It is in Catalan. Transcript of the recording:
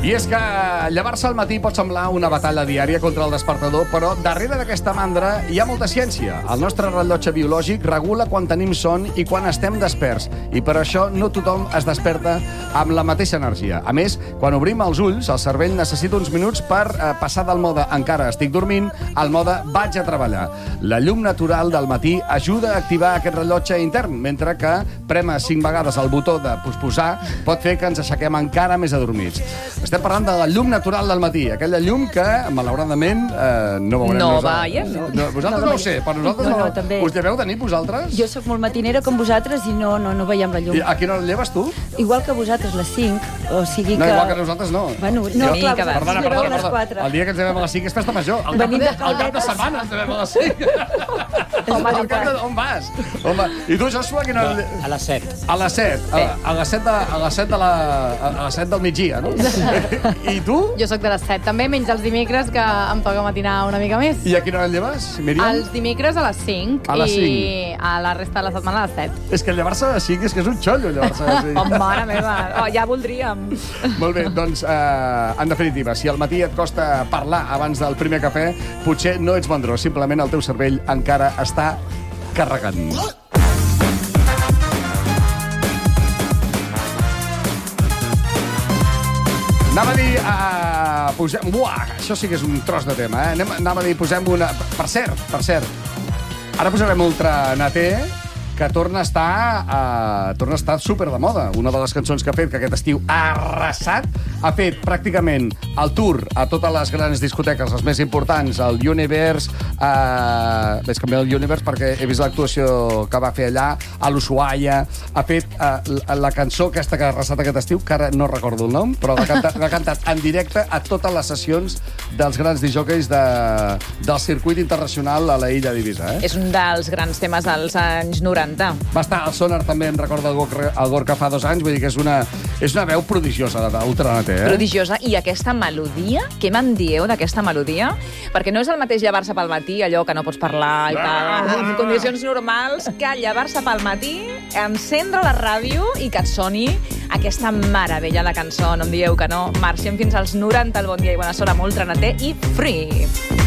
I és que llevar-se al matí pot semblar una batalla diària contra el despertador, però darrere d'aquesta mandra hi ha molta ciència. El nostre rellotge biològic regula quan tenim son i quan estem desperts, i per això no tothom es desperta amb la mateixa energia. A més, quan obrim els ulls, el cervell necessita uns minuts per passar del mode encara estic dormint al mode vaig a treballar. La llum natural del matí ajuda a activar aquest rellotge intern, mentre que prémer 5 vegades el botó de posposar pot fer que ens aixequem encara més adormits. Estem parlant de la llum natural del matí, aquella llum que, malauradament, no veurem nosaltres. Vosaltres no ho sé, però nosaltres no. Us lleveu de nit, vosaltres? Jo sóc molt matinera com vosaltres i no veiem la llum. I a quina hora lleves, tu? Igual que vosaltres, les 5, o sigui que... No, igual que nosaltres no. Bueno, no, clar, perdona. El dia que ens llevem a les 5 és festa major. Al cap de setmana ens llevem a les 5. On vas? I tu, Joshua, quina hora... A les 7. A les 7? A les 7 del migdia, no? I tu? Jo sóc de les 7 també, menys els dimecres, que em toca matinar una mica més. I a quina hora lleves, Míriam? Els dimecres a les 5 a les 5. I a la resta de la setmana a les 7. És que llevar-se a les 5 és que és un xollo, llevar-se a les 5. Oh, mare meva, ja voldríem. Molt bé, doncs, en definitiva, si al matí et costa parlar abans del primer cafè, potser no ets mandró, simplement el teu cervell encara està carregant. Anava a dir... Buah, això sí que és un tros de tema, eh? Anava a dir, posem una... Per cert, ara posarem Ultra Naté, que torna a estar super de moda. Una de les cançons que ha fet, que aquest estiu ha arrasat, ha fet pràcticament el tour a totes les grans discoteques, les més importants, el Universe, vaig canviar el Universe perquè he vist l'actuació que va fer allà, a l'Ushuaia, ha fet la cançó aquesta que ha arrasat aquest estiu, que ara no recordo el nom, però l'ha cantat en directe a totes les sessions dels grans disjòqueis del circuit internacional a la illa d'Eivissa. És un dels grans temes dels anys 90. Va estar al Sonar també, em recorda el Gorka fa 2 anys, vull dir que és una veu prodigiosa d'Ultra Naté, eh? Prodigiosa. I aquesta melodia, què me'n dieu d'aquesta melodia? Perquè no és el mateix llevar-se pel matí, allò que no pots parlar i tal, en condicions normals, que llevar-se pel matí, encendre la ràdio i que et soni aquesta meravella de cançó. No em dieu que no. Marxem fins als 90, el Bon dia i bona sort amb Ultra Naté i Free.